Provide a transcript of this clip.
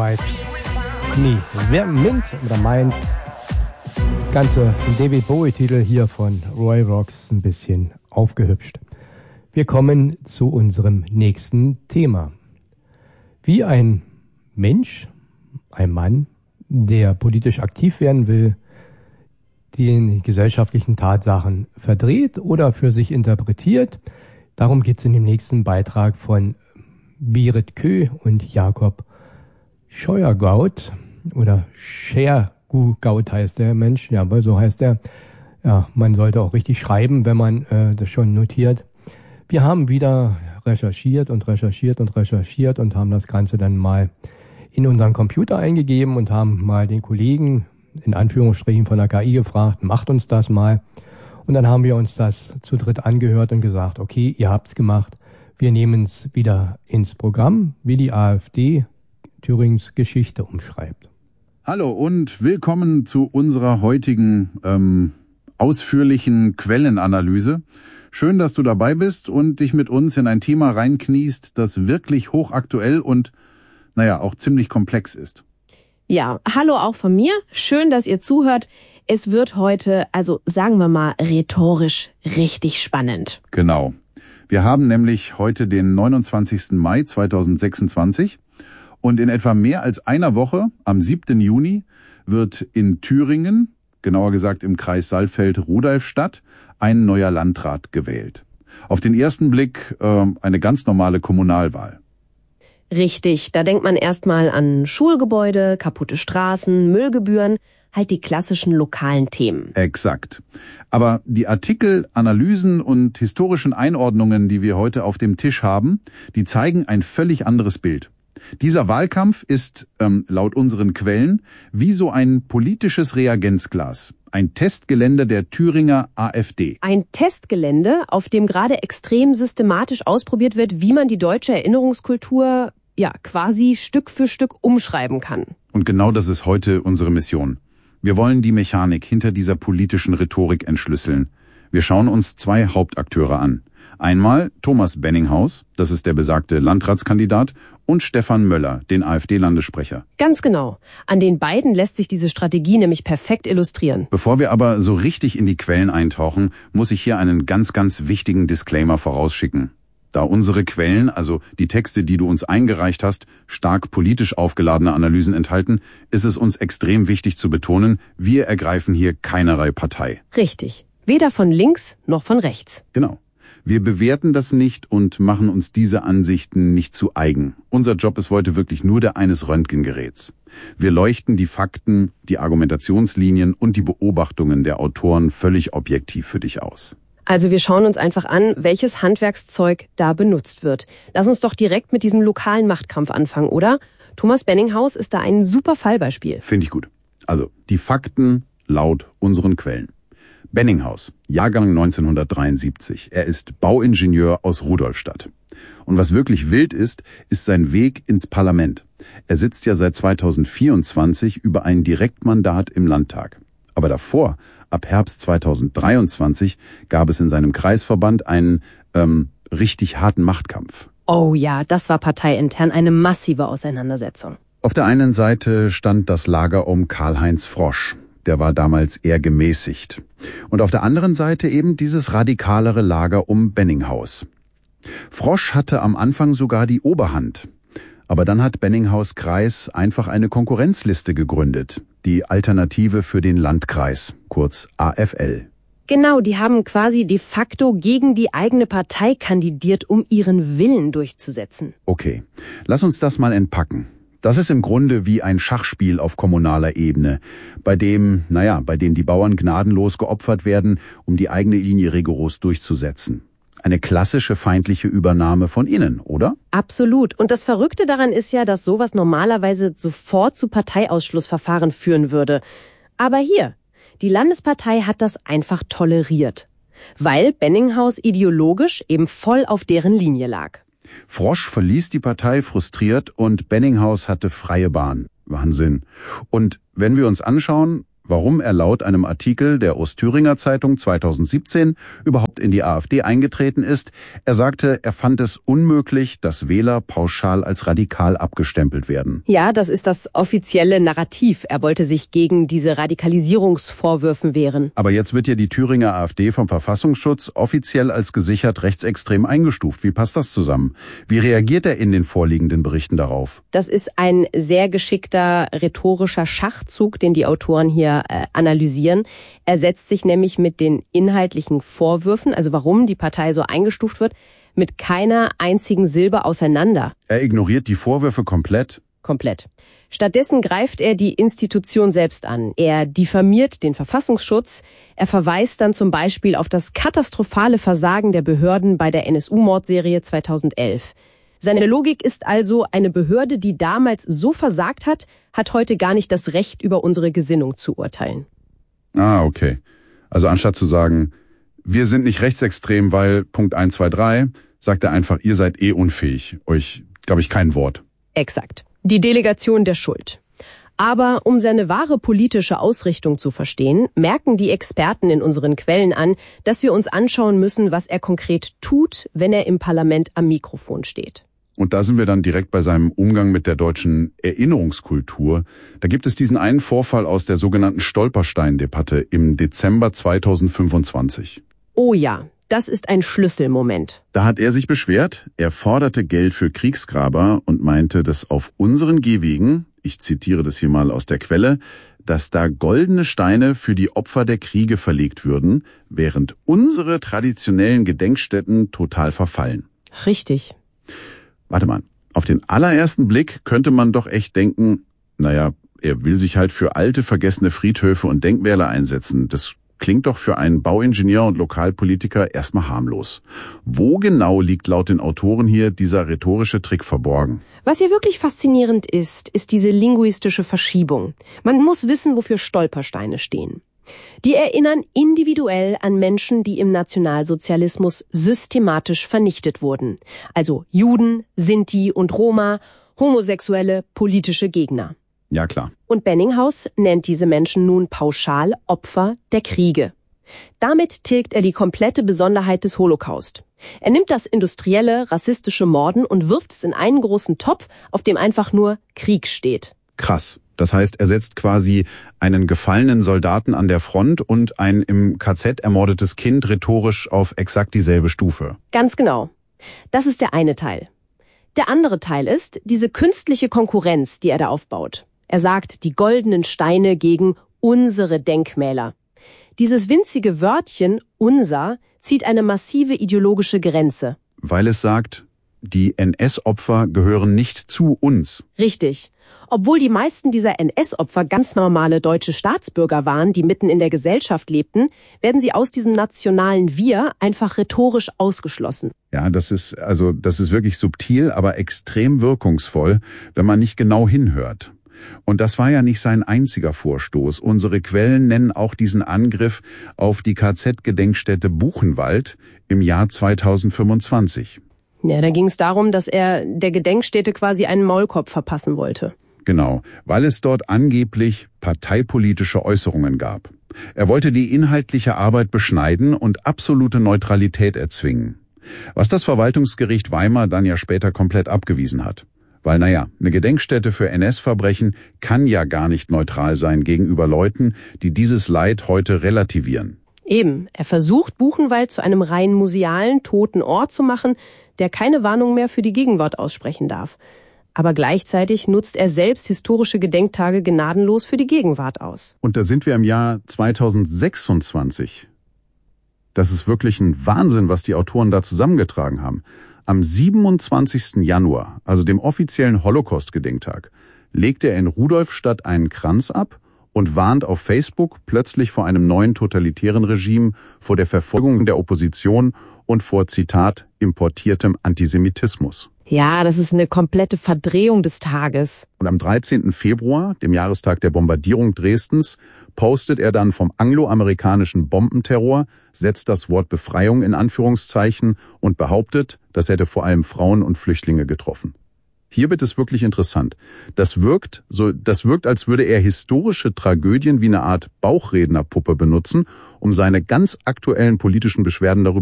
Zeit. Nee, wer meint oder meint, ganze David Bowie-Titel hier von Roy Rocks ein bisschen aufgehübscht. Wir kommen zu unserem nächsten Thema. Wie ein Mensch, ein Mann, der politisch aktiv werden will, die gesellschaftlichen Tatsachen verdreht oder für sich interpretiert. Darum geht es in dem nächsten Beitrag von Berit Köh und Jakob Scheuergaut oder Schergugaut heißt der Mensch, ja, aber so heißt er. Ja, man sollte auch richtig schreiben, wenn man das schon notiert. Wir haben wieder recherchiert und haben das Ganze dann mal in unseren Computer eingegeben und haben mal den Kollegen in Anführungsstrichen von der KI gefragt, macht uns das mal. Und dann haben wir uns das zu dritt angehört und gesagt, okay, ihr habt's gemacht. Wir nehmen es wieder ins Programm, wie die AfD Thürings Geschichte umschreibt. Hallo und willkommen zu unserer heutigen ausführlichen Quellenanalyse. Schön, dass du dabei bist und dich mit uns in ein Thema reinkniest, das wirklich hochaktuell und, auch ziemlich komplex ist. Ja, hallo auch von mir. Schön, dass ihr zuhört. Es wird heute, also sagen wir mal, rhetorisch richtig spannend. Genau. Wir haben nämlich heute den 29. Mai 2026 und in etwa mehr als einer Woche, am 7. Juni, wird in Thüringen, genauer gesagt im Kreis Saalfeld-Rudolstadt, ein neuer Landrat gewählt. Auf den ersten Blick eine ganz normale Kommunalwahl. Richtig, da denkt man erstmal an Schulgebäude, kaputte Straßen, Müllgebühren, halt die klassischen lokalen Themen. Exakt. Aber die Artikel, Analysen und historischen Einordnungen, die wir heute auf dem Tisch haben, die zeigen ein völlig anderes Bild. Dieser Wahlkampf ist, laut unseren Quellen, wie so ein politisches Reagenzglas. Ein Testgelände der Thüringer AfD. Ein Testgelände, auf dem gerade extrem systematisch ausprobiert wird, wie man die deutsche Erinnerungskultur quasi Stück für Stück umschreiben kann. Und genau das ist heute unsere Mission. Wir wollen die Mechanik hinter dieser politischen Rhetorik entschlüsseln. Wir schauen uns zwei Hauptakteure an. Einmal Thomas Benninghaus, das ist der besagte Landratskandidat, und Stefan Möller, den AfD-Landessprecher. Ganz genau. An den beiden lässt sich diese Strategie nämlich perfekt illustrieren. Bevor wir aber so richtig in die Quellen eintauchen, muss ich hier einen ganz, ganz wichtigen Disclaimer vorausschicken. Da unsere Quellen, also die Texte, die du uns eingereicht hast, stark politisch aufgeladene Analysen enthalten, ist es uns extrem wichtig zu betonen, wir ergreifen hier keinerlei Partei. Richtig. Weder von links noch von rechts. Genau. Wir bewerten das nicht und machen uns diese Ansichten nicht zu eigen. Unser Job ist heute wirklich nur der eines Röntgengeräts. Wir leuchten die Fakten, die Argumentationslinien und die Beobachtungen der Autoren völlig objektiv für dich aus. Also wir schauen uns einfach an, welches Handwerkszeug da benutzt wird. Lass uns doch direkt mit diesem lokalen Machtkampf anfangen, oder? Thomas Benninghaus ist da ein super Fallbeispiel. Finde ich gut. Also, die Fakten laut unseren Quellen. Benninghaus, Jahrgang 1973. Er ist Bauingenieur aus Rudolstadt. Und was wirklich wild ist sein Weg ins Parlament. Er sitzt ja seit 2024 über ein Direktmandat im Landtag. Aber davor, ab Herbst 2023, gab es in seinem Kreisverband einen richtig harten Machtkampf. Oh ja, das war parteiintern eine massive Auseinandersetzung. Auf der einen Seite stand das Lager um Karl-Heinz Frosch. Der war damals eher gemäßigt. Und auf der anderen Seite eben dieses radikalere Lager um Benninghaus. Frosch hatte am Anfang sogar die Oberhand. Aber dann hat Benninghaus Kreis einfach eine Konkurrenzliste gegründet. Die Alternative für den Landkreis, kurz AFL. Genau, die haben quasi de facto gegen die eigene Partei kandidiert, um ihren Willen durchzusetzen. Okay, lass uns das mal entpacken. Das ist im Grunde wie ein Schachspiel auf kommunaler Ebene, bei dem die Bauern gnadenlos geopfert werden, um die eigene Linie rigoros durchzusetzen. Eine klassische feindliche Übernahme von innen, oder? Absolut. Und das Verrückte daran ist ja, dass sowas normalerweise sofort zu Parteiausschlussverfahren führen würde. Aber hier, die Landespartei hat das einfach toleriert, weil Benninghaus ideologisch eben voll auf deren Linie lag. Frosch verließ die Partei frustriert und Benninghaus hatte freie Bahn. Wahnsinn. Und wenn wir uns anschauen, warum er laut einem Artikel der Ostthüringer Zeitung 2017 überhaupt in die AfD eingetreten ist. Er sagte, er fand es unmöglich, dass Wähler pauschal als radikal abgestempelt werden. Ja, das ist das offizielle Narrativ. Er wollte sich gegen diese Radikalisierungsvorwürfen wehren. Aber jetzt wird ja die Thüringer AfD vom Verfassungsschutz offiziell als gesichert rechtsextrem eingestuft. Wie passt das zusammen? Wie reagiert er in den vorliegenden Berichten darauf? Das ist ein sehr geschickter rhetorischer Schachzug, den die Autoren hier analysieren. Er setzt sich nämlich mit den inhaltlichen Vorwürfen, also warum die Partei so eingestuft wird, mit keiner einzigen Silbe auseinander. Er ignoriert die Vorwürfe komplett? Komplett. Stattdessen greift er die Institution selbst an. Er diffamiert den Verfassungsschutz. Er verweist dann zum Beispiel auf das katastrophale Versagen der Behörden bei der NSU-Mordserie 2011. Seine Logik ist also, eine Behörde, die damals so versagt hat, hat heute gar nicht das Recht, über unsere Gesinnung zu urteilen. Ah, okay. Also anstatt zu sagen, wir sind nicht rechtsextrem, weil Punkt 1, 2, 3, sagt er einfach, ihr seid unfähig. Euch, glaube ich, kein Wort. Exakt. Die Delegation der Schuld. Aber um seine wahre politische Ausrichtung zu verstehen, merken die Experten in unseren Quellen an, dass wir uns anschauen müssen, was er konkret tut, wenn er im Parlament am Mikrofon steht. Und da sind wir dann direkt bei seinem Umgang mit der deutschen Erinnerungskultur. Da gibt es diesen einen Vorfall aus der sogenannten Stolperstein-Debatte im Dezember 2025. Oh ja, das ist ein Schlüsselmoment. Da hat er sich beschwert, er forderte Geld für Kriegsgraber und meinte, dass auf unseren Gehwegen, ich zitiere das hier mal aus der Quelle, dass da goldene Steine für die Opfer der Kriege verlegt würden, während unsere traditionellen Gedenkstätten total verfallen. Richtig. Warte mal, auf den allerersten Blick könnte man doch echt denken, naja, er will sich halt für alte, vergessene Friedhöfe und Denkmäler einsetzen. Das klingt doch für einen Bauingenieur und Lokalpolitiker erstmal harmlos. Wo genau liegt laut den Autoren hier dieser rhetorische Trick verborgen? Was hier wirklich faszinierend ist diese linguistische Verschiebung. Man muss wissen, wofür Stolpersteine stehen. Die erinnern individuell an Menschen, die im Nationalsozialismus systematisch vernichtet wurden. Also Juden, Sinti und Roma, homosexuelle, politische Gegner. Ja, klar. Und Benninghaus nennt diese Menschen nun pauschal Opfer der Kriege. Damit tilgt er die komplette Besonderheit des Holocaust. Er nimmt das industrielle, rassistische Morden und wirft es in einen großen Topf, auf dem einfach nur Krieg steht. Krass. Das heißt, er setzt quasi einen gefallenen Soldaten an der Front und ein im KZ ermordetes Kind rhetorisch auf exakt dieselbe Stufe. Ganz genau. Das ist der eine Teil. Der andere Teil ist diese künstliche Konkurrenz, die er da aufbaut. Er sagt, die goldenen Steine gegen unsere Denkmäler. Dieses winzige Wörtchen unser zieht eine massive ideologische Grenze. Weil es sagt, die NS-Opfer gehören nicht zu uns. Richtig. Obwohl die meisten dieser NS-Opfer ganz normale deutsche Staatsbürger waren, die mitten in der Gesellschaft lebten, werden sie aus diesem nationalen Wir einfach rhetorisch ausgeschlossen. Ja, das ist wirklich subtil, aber extrem wirkungsvoll, wenn man nicht genau hinhört. Und das war ja nicht sein einziger Vorstoß. Unsere Quellen nennen auch diesen Angriff auf die KZ-Gedenkstätte Buchenwald im Jahr 2025. Ja, da ging es darum, dass er der Gedenkstätte quasi einen Maulkorb verpassen wollte. Genau, weil es dort angeblich parteipolitische Äußerungen gab. Er wollte die inhaltliche Arbeit beschneiden und absolute Neutralität erzwingen. Was das Verwaltungsgericht Weimar dann ja später komplett abgewiesen hat. Weil, eine Gedenkstätte für NS-Verbrechen kann ja gar nicht neutral sein gegenüber Leuten, die dieses Leid heute relativieren. Eben, er versucht, Buchenwald zu einem rein musealen, toten Ort zu machen, der keine Warnung mehr für die Gegenwart aussprechen darf. Aber gleichzeitig nutzt er selbst historische Gedenktage gnadenlos für die Gegenwart aus. Und da sind wir im Jahr 2026. Das ist wirklich ein Wahnsinn, was die Autoren da zusammengetragen haben. Am 27. Januar, also dem offiziellen Holocaust-Gedenktag, legt er in Rudolfstadt einen Kranz ab und warnt auf Facebook plötzlich vor einem neuen totalitären Regime, vor der Verfolgung der Opposition und vor, Zitat, importiertem Antisemitismus. Ja, das ist eine komplette Verdrehung des Tages. Und am 13. Februar, dem Jahrestag der Bombardierung Dresdens, postet er dann vom angloamerikanischen Bombenterror, setzt das Wort Befreiung in Anführungszeichen und behauptet, das hätte vor allem Frauen und Flüchtlinge getroffen. Hier wird es wirklich interessant. Das wirkt, als würde er historische Tragödien wie eine Art Bauchrednerpuppe benutzen, um seine ganz aktuellen politischen Beschwerden darüber